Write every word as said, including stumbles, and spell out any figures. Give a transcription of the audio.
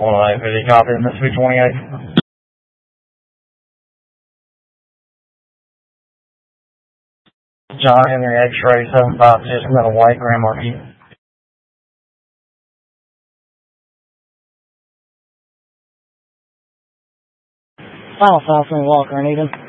one oh eight, fifty, copy, Mississippi twenty-eight. John Henry X-ray seven five six, Metal White, Grand Marquis. Final South Walker and Eden.